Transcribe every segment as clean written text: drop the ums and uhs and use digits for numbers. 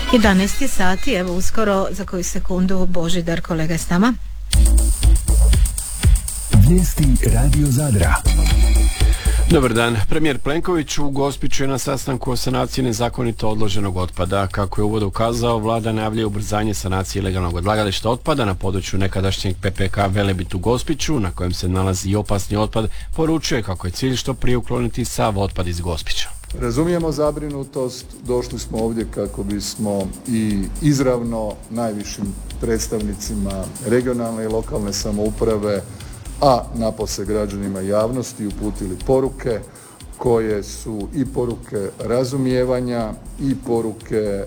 11 sati, evo uskoro za koju sekundu Božidar kolega je s nama. Vijesti Radio Zadra. Dobar dan. Premijer Plenković u Gospiću je na sastanku o sanaciji nezakonito odloženog otpada. Kako je uvod ukazao, vlada najavljuje ubrzanje sanacije ilegalnog odlagališta otpada na području nekadašnjeg PPK Velebit u Gospiću, na kojem se nalazi i opasni otpad. Poručuje kako je cilj što prije ukloniti sav otpad iz Gospića. Razumijemo zabrinutost, došli smo ovdje kako bismo i izravno najvišim predstavnicima regionalne i lokalne samouprave, a napose građanima i javnosti uputili poruke koje su i poruke razumijevanja i poruke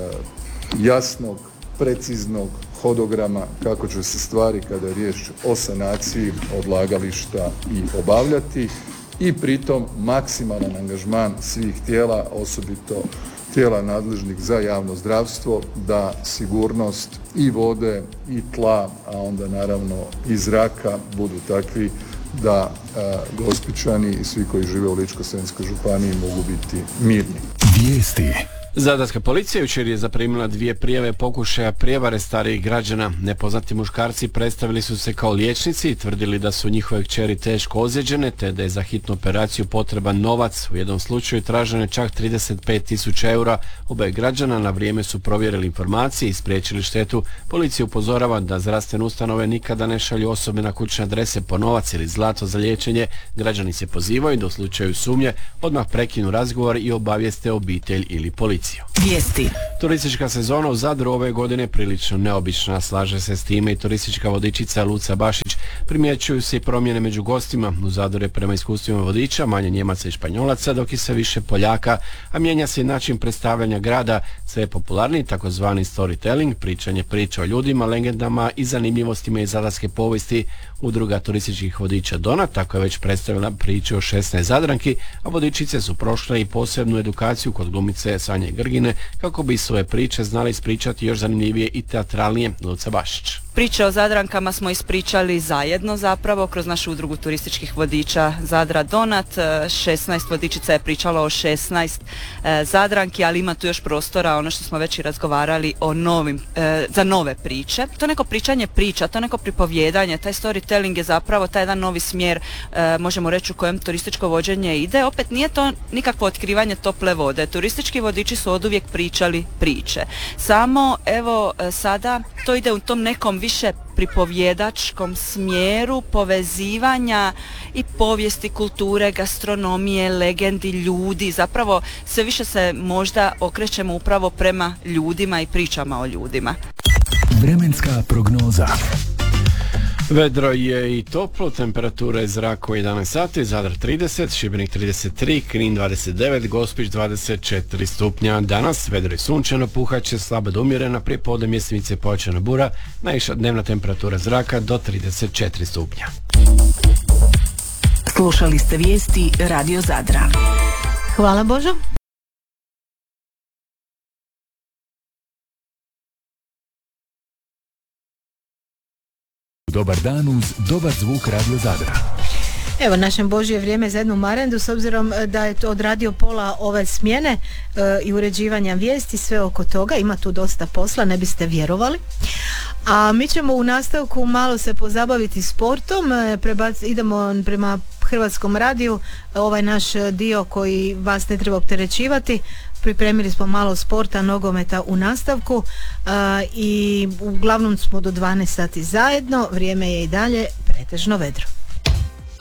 jasnog, preciznog hodograma kako će se stvari kada je riječ o sanaciji odlagališta i obavljati i pritom maksimalan angažman svih tijela, osobito tijela nadležnih za javno zdravstvo, da sigurnost i vode i tla, a onda naravno i zraka budu takvi da Gospićani i svi koji žive u Ličko-senjskoj županiji mogu biti mirni. Vijesti. Zadarska policija jučer je zaprimila 2 prijave pokušaja prijevare starijih građana. Nepoznati muškarci predstavili su se kao liječnici i tvrdili da su njihove kćeri teško ozlijeđene te da je za hitnu operaciju potreban novac. U jednom slučaju traženo je čak 35.000 eura. Oba građana na vrijeme su provjerili informacije i spriječili štetu. Policija upozorava da zdravstvene ustanove nikada ne šalju osobe na kućne adrese po novac ili zlato za liječenje. Građani se pozivaju da u slučaju sumnje odmah prekinu razgovor i obavijeste obitelj ili policiju. Vijesti. Turistička sezona u Zadru ove godine prilično neobična, slaže se s time i turistička vodičica Luca Bašić. Primjećuju se i promjene među gostima. U Zadru je prema iskustvima vodiča manje Njemaca i Španjolaca, dok je sve više Poljaka, a mijenja se i način predstavljanja grada. Sve je popularniji takozvani storytelling, pričanje priča o ljudima, legendama i zanimljivostima iz zadarske povijesti. Udruga turističkih vodiča Dona tako je već predstavila priče o 16 Zadranki, a vodičice su prošle i posebnu edukaciju kod glumice Sanje Grgine kako bi svoje priče znali ispričati još zanimljivije i teatralnije. Luca Bašić. Priče o Zadrankama smo ispričali zajedno zapravo kroz našu udrugu turističkih vodiča Zadra Donat. 16 vodičica je pričalo o 16 Zadranki, ali ima tu još prostora, ono što smo već i razgovarali o za nove priče. To neko pričanje priča, to neko pripovjedanje, taj storytelling je zapravo taj jedan novi smjer, možemo reći, u kojem turističko vođenje ide. Opet nije to nikakvo otkrivanje tople vode. Turistički vodiči su oduvijek pričali priče. Samo evo sada to ide u tom nekom više pripovjedačkom smjeru povezivanja i povijesti, kulture, gastronomije, legendi, ljudi. Zapravo sve više se možda okrećemo upravo prema ljudima i pričama o ljudima. Vremenska prognoza. Vedro je i toplo, temperatura je zraka u 11 sati, Zadar 30, Šibenik 33, Knin 29, Gospić 24 stupnja. Danas vedro je sunčano, puhaće slabo do umjerena, prije podne mjestimice pojačana bura, najviša dnevna temperatura zraka do 34 stupnja. Slušali ste vijesti Radio Zadra. Hvala Božo. Dobar dan uz dobar zvuk Radio Zadra. Evo, našem Božje vrijeme za jednu marendu, s obzirom da je to odradio pola ove smjene i uređivanja vijesti, sve oko toga, ima tu dosta posla, ne biste vjerovali. A mi ćemo u nastavku malo se pozabaviti sportom, idemo prema Hrvatskom radiju, ovaj naš dio koji vas ne treba opterećivati. Pripremili smo malo sporta, nogometa u nastavku i uglavnom smo do 12 sati zajedno, vrijeme je i dalje pretežno vedro.